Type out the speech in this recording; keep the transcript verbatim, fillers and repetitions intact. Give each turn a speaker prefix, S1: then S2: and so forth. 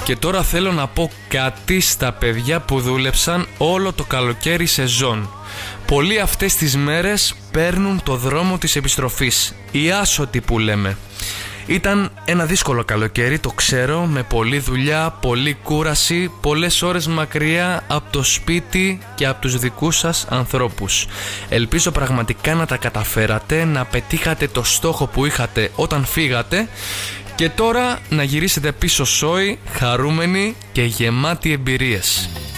S1: Και τώρα θέλω να πω κάτι στα παιδιά που δούλεψαν όλο το καλοκαίρι σεζόν. Πολλοί αυτές τις μέρες παίρνουν το δρόμο της επιστροφής, οι άσωτοι που λέμε. Ήταν ένα δύσκολο καλοκαίρι, το ξέρω, με πολλή δουλειά, πολλή κούραση, πολλές ώρες μακριά από το σπίτι και από τους δικούς σας ανθρώπους. Ελπίζω πραγματικά να τα καταφέρατε, να πετύχατε το στόχο που είχατε όταν φύγατε και τώρα να γυρίσετε πίσω σόι, χαρούμενοι και γεμάτοι εμπειρίες.